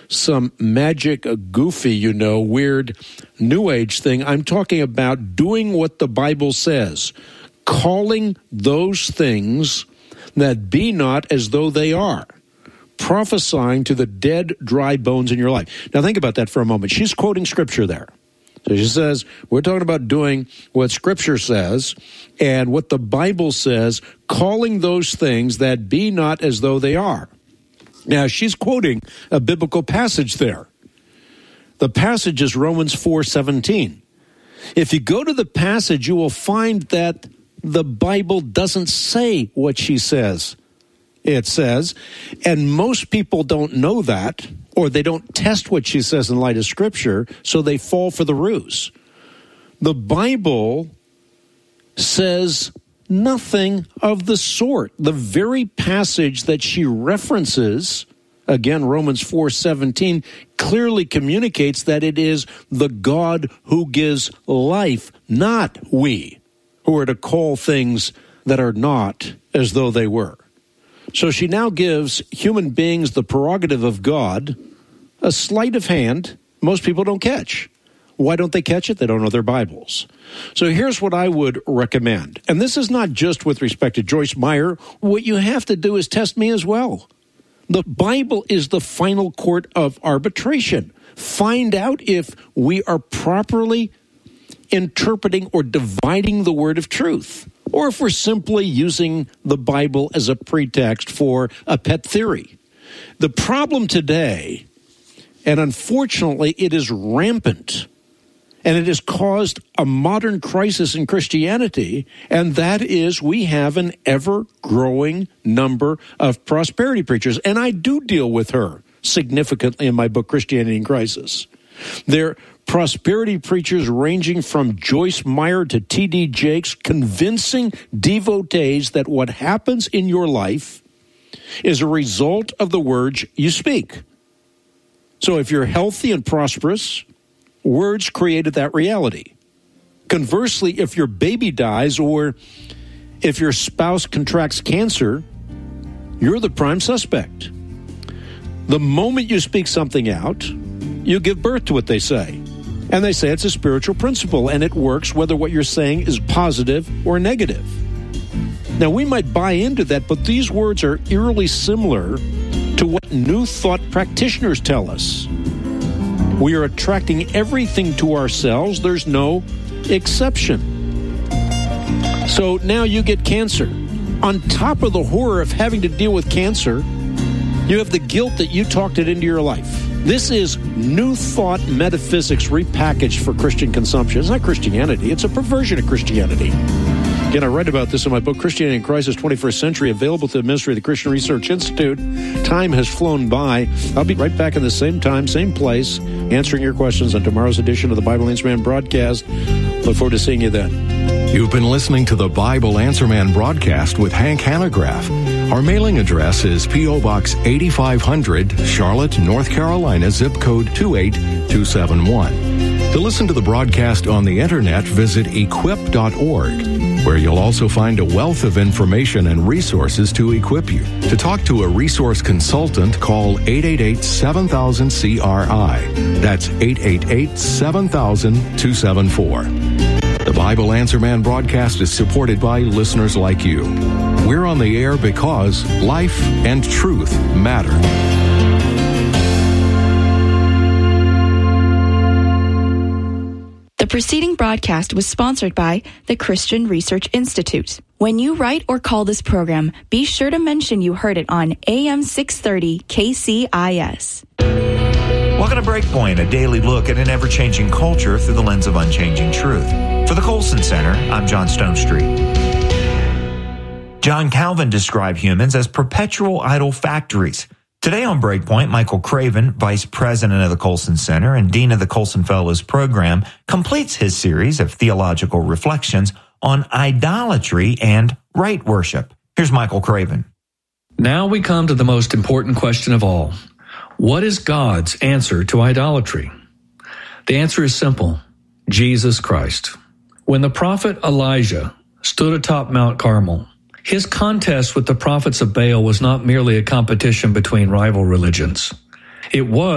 some magic, goofy, weird New Age thing. I'm talking about doing what the Bible says, calling those things that be not as though they are, prophesying to the dead, dry bones in your life. Now think about that for a moment. She's quoting Scripture there. So she says, we're talking about doing what Scripture says and what the Bible says, calling those things that be not as though they are. Now, she's quoting a biblical passage there. The passage is Romans 4:17. If you go to the passage, you will find that the Bible doesn't say what she says it says, and most people don't know that, or they don't test what she says in light of Scripture, so they fall for the ruse. The Bible says nothing of the sort. The very passage that she references, again, Romans 4:17, clearly communicates that it is the God who gives life, not we, who are to call things that are not as though they were. So she now gives human beings the prerogative of God, a sleight of hand most people don't catch. Why don't they catch it? They don't know their Bibles. So here's what I would recommend. And this is not just with respect to Joyce Meyer. What you have to do is test me as well. The Bible is the final court of arbitration. Find out if we are properly interpreting or dividing the word of truth, or if we're simply using the Bible as a pretext for a pet theory. The problem today, and unfortunately it is rampant, and it has caused a modern crisis in Christianity, and that is we have an ever-growing number of prosperity preachers. And I do deal with her significantly in my book, Christianity in Crisis. They're prosperity preachers ranging from Joyce Meyer to T.D. Jakes, convincing devotees that what happens in your life is a result of the words you speak. So if you're healthy and prosperous, words created that reality. Conversely, if your baby dies or if your spouse contracts cancer, you're the prime suspect. The moment you speak something out, you give birth to what they say. And they say it's a spiritual principle, and it works whether what you're saying is positive or negative. Now, we might buy into that, but these words are eerily similar to what New Thought practitioners tell us. We are attracting everything to ourselves. There's no exception. So now you get cancer. On top of the horror of having to deal with cancer, you have the guilt that you talked it into your life. This is New Thought metaphysics repackaged for Christian consumption. It's not Christianity. It's a perversion of Christianity. Again, I write about this in my book, Christianity in Crisis, 21st Century, available to the Ministry of the Christian Research Institute. Time has flown by. I'll be right back in the same time, same place, answering your questions on tomorrow's edition of the Bible Answer Man broadcast. Look forward to seeing you then. You've been listening to the Bible Answer Man broadcast with Hank Hanegraaff. Our mailing address is P.O. Box 8500, Charlotte, North Carolina, zip code 28271. To listen to the broadcast on the internet, visit equip.org, where you'll also find a wealth of information and resources to equip you. To talk to a resource consultant, call 888-7000-CRI. That's 888-7000-274. The Bible Answer Man broadcast is supported by listeners like you. We're on the air because life and truth matter. The preceding broadcast was sponsored by the Christian Research Institute. When you write or call this program, be sure to mention you heard it on AM 630 KCIS. Welcome to Breakpoint, a daily look at an ever-changing culture through the lens of unchanging truth. For the Colson Center, I'm John Stonestreet. John Calvin described humans as perpetual idol factories. Today on Breakpoint, Michael Craven, Vice President of the Colson Center and Dean of the Colson Fellows Program, completes his series of theological reflections on idolatry and right worship. Here's Michael Craven. Now we come to the most important question of all. What is God's answer to idolatry? The answer is simple: Jesus Christ. When the prophet Elijah stood atop Mount Carmel, his contest with the prophets of Baal was not merely a competition between rival religions. It was